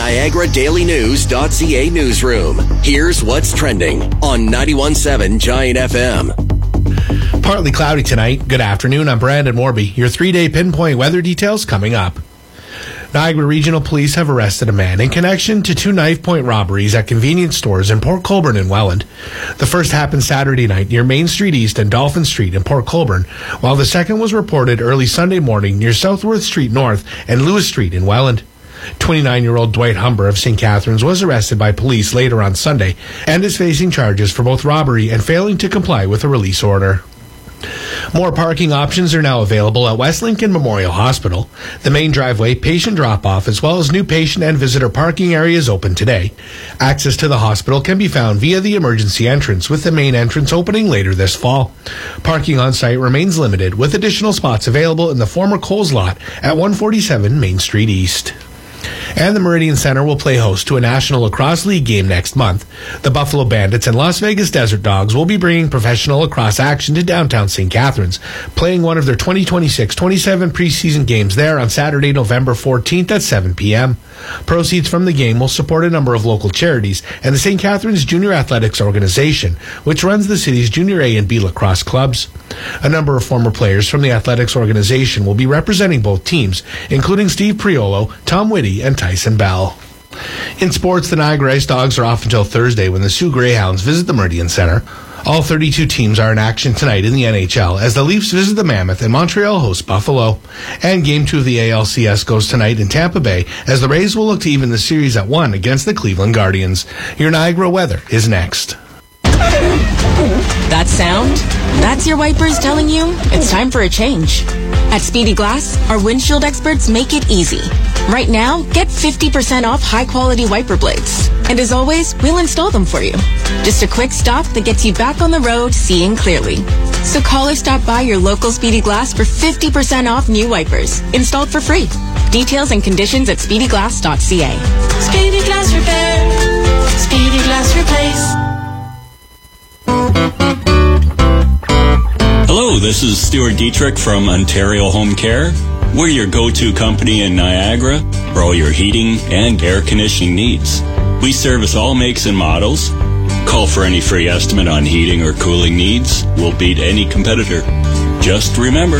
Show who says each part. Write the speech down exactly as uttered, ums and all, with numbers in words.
Speaker 1: Niagara Daily News dot C A newsroom. Here's what's trending on ninety-one point seven Giant F M.
Speaker 2: Partly cloudy tonight. Good afternoon. I'm Brandon Morby. Your three-day pinpoint weather details coming up. Niagara Regional Police have arrested a man in connection to two knife-point robberies at convenience stores in Port Colborne and Welland. The first happened Saturday night near Main Street East and Dolphin Street in Port Colborne, while the second was reported early Sunday morning near Southworth Street North and Lewis Street in Welland. twenty-nine-year-old Dwight Humber of Saint Catharines was arrested by police later on Sunday and is facing charges for both robbery and failing to comply with a release order. More parking options are now available at West Lincoln Memorial Hospital. The main driveway, patient drop-off, as well as new patient and visitor parking areas open today. Access to the hospital can be found via the emergency entrance, with the main entrance opening later this fall. Parking on site remains limited, with additional spots available in the former Coles lot at one forty-seven Main Street East. And the Meridian Center will play host to a National Lacrosse League game next month. The Buffalo Bandits and Las Vegas Desert Dogs will be bringing professional lacrosse action to downtown Saint Catharines, playing one of their twenty twenty-six twenty-seven preseason games there on Saturday, November fourteenth at seven p.m. Proceeds from the game will support a number of local charities and the Saint Catharines Junior Athletics Organization, which runs the city's Junior A and B lacrosse clubs. A number of former players from the athletics organization will be representing both teams, including Steve Priolo, Tom Whitty, and Tyson Bell. In sports, the Niagara Ice Dogs are off until Thursday when the Sioux Greyhounds visit the Meridian Center. All thirty-two teams are in action tonight in the N H L as the Leafs visit the Mammoth and Montreal hosts Buffalo. And Game two of the A L C S goes tonight in Tampa Bay as the Rays will look to even the series at one against the Cleveland Guardians. Your Niagara weather is next.
Speaker 3: That sound? That's your wipers telling you it's time for a change. At Speedy Glass, our windshield experts make it easy. Right now, get fifty percent off high-quality wiper blades. And as always, we'll install them for you. Just a quick stop that gets you back on the road seeing clearly. So call or stop by your local Speedy Glass for fifty percent off new wipers, installed for free. Details and conditions at speedy glass dot c a.
Speaker 4: Speedy Glass Repair. Speedy Glass Replace.
Speaker 5: Hello, this is Stuart Dietrich from Ontario Home Care. We're your go-to company in Niagara for all your heating and air conditioning needs. We service all makes and models. Call for any free estimate on heating or cooling needs. We'll beat any competitor. Just remember,